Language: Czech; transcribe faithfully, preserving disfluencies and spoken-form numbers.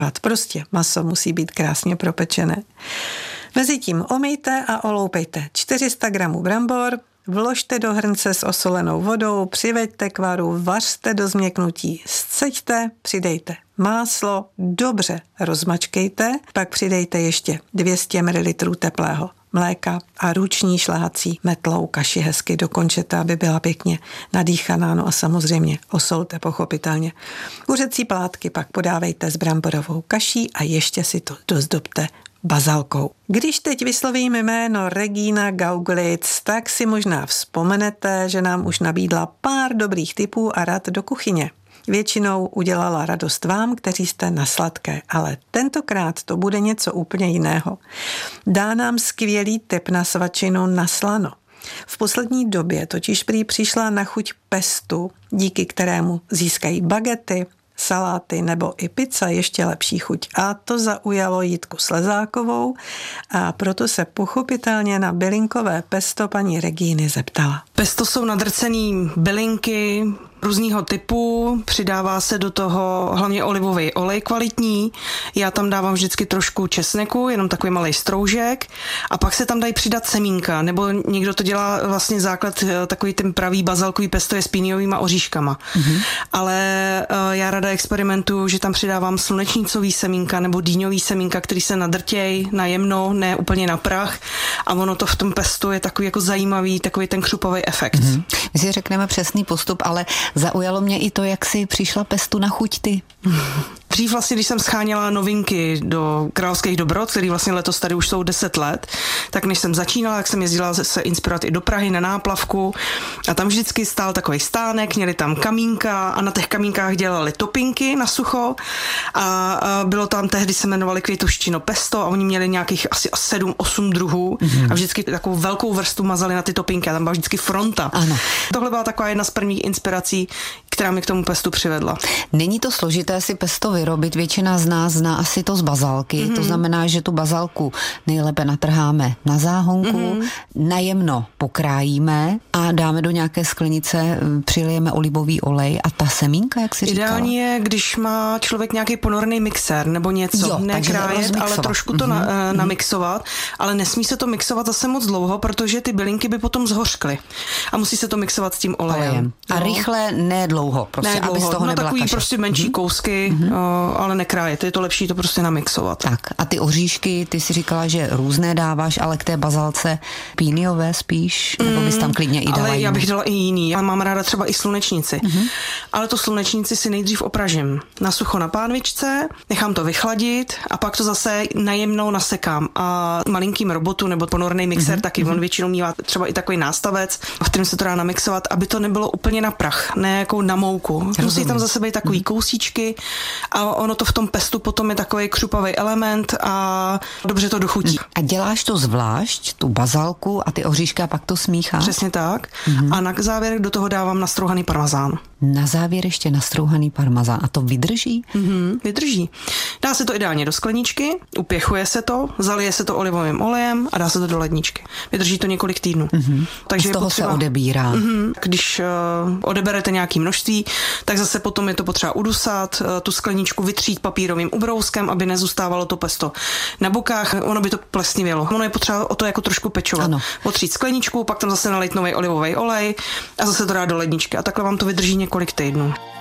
šlapat. Prostě maso musí být krásně propečené. Mezitím omyjte a oloupejte čtyři sta gramů brambor, vložte do hrnce s osolenou vodou, přiveďte k varu, vařte do změknutí, sceďte, přidejte máslo, dobře rozmačkejte, pak přidejte ještě dvě stě mililitrů teplého mléka a ruční šláhací metlou kaši hezky dokončete, aby byla pěkně nadýchaná, no a samozřejmě osolte pochopitelně. Kuřecí plátky pak podávejte s bramborovou kaší a ještě si to dozdobte bazalkou. Když teď vyslovím jméno Regina Gauglitz, tak si možná vzpomenete, že nám už nabídla pár dobrých tipů a rad do kuchyně. Většinou udělala radost vám, kteří jste na sladké, ale tentokrát to bude něco úplně jiného. Dá nám skvělý tip na svačinu na slano. V poslední době totiž prý přišla na chuť pestu, díky kterému získají bagety, saláty nebo i pizza ještě lepší chuť. A to zaujalo Jitku Slezákovou a proto se pochopitelně na bylinkové pesto paní Regíny zeptala. Pesto jsou nadrcený bylinky různýho typu, přidává se do toho hlavně olivový olej kvalitní, já tam dávám vždycky trošku česneku, jenom takový malej stroužek a pak se tam dají přidat semínka, nebo někdo to dělá vlastně základ, takový ten pravý bazalkový pesto je s píniovýma oříškama. Mm-hmm. Ale uh, já ráda experimentuju, že tam přidávám slunečnicový semínka nebo dýňový semínka, který se nadrtěj na jemno, ne úplně na prach a ono to v tom pestu je takový jako zajímavý, takový ten křupový efekt. Mm-hmm. My si řekneme přesný postup, ale zaujalo mě i to, jak si přišla pestu na chuť ty. Dřív vlastně, když jsem scháněla novinky do Královských dobrot, který vlastně letos tady už jsou deset let, tak než jsem začínala, tak jsem jezdila se inspirovat i do Prahy na náplavku a tam vždycky stál takový stánek, měli tam kamínka a na těch kamínkách dělali topinky na sucho a bylo tam, tehdy se jmenovali květuščino pesto a oni měli nějakých asi sedm osm druhů mm-hmm. a vždycky takovou velkou vrstvu mazali na ty topinky a tam byla vždycky fronta. Ano. Tohle byla taková jedna z prvních inspirací, která mi k tomu pestu přivedla. Není to složité si pesto vyrobit, většina z nás zná asi to z bazalky, mm-hmm. to znamená, že tu bazalku nejlépe natrháme na záhonku, mm-hmm. najemno pokrájíme a dáme do nějaké sklenice, přilijeme olivový olej a ta semínka, jak si říkala? Ideální je, když má člověk nějaký ponorný mixér nebo něco, jo, ne krájet, ale trošku to mm-hmm. na, namixovat, ale nesmí se to mixovat zase moc dlouho, protože ty bylinky by potom zhořkly a musí se to mixovat s tím olejem. olejem. A no. rychle, ne dlouho, prostě, ne aby z toho na nebyla takový kaše. prostě menší mm-hmm. kousky, mm-hmm. O, ale nekrájet, je to lepší to prostě namixovat. Tak a ty oříšky, ty si říkala, že různé dáváš, ale k té bazalce píniové spíš, mm, nebo bys tam klidně i dala ale jiný? Já bych dala i jiný, já mám ráda třeba i slunečnici, mm-hmm. ale tu slunečnici si nejdřív opražím na sucho na pánvičce, nechám to vychladit a pak to zase najemnou nasekám a malinkým robotu nebo ponorný mixer mm-hmm. taky, on většinou mívá třeba i takový nástavec, v kterém se to dá namixovat, aby to nebylo úplně na prach, ne jako na mouku. Rozumím. Musí tam zase být takový mm-hmm. kousíčky a ono to v tom pestu potom je takový křupavý element a dobře to dochutí. A děláš to zvlášť, tu bazalku a ty oříšky a pak to smícháš? Přesně tak. Mm-hmm. A na závěr do toho dávám nastrouhaný parmazán. Na závěr ještě nastrouhaný parmazán. A to vydrží? Mm-hmm, vydrží. Dá se to ideálně do skleničky, upěchuje se to, zalije se to olivovým olejem a dá se to do ledničky. Vydrží to několik týdnů. Mm-hmm. Takže z toho potřeba, se odebírá. Mm-hmm, když uh, odeberete nějaké množství, tak zase potom je to potřeba udusat, uh, tu skleničku vytřít papírovým ubrouskem, aby nezůstávalo to pesto na bokách, ono by to plesnivělo. Ono je potřeba o to jako trošku pečovat. Ano. Otřít skleničku, pak tam zase nalít nový olivový olej a zase to dát do ledničky a takhle vám to vydrží několik týdnů.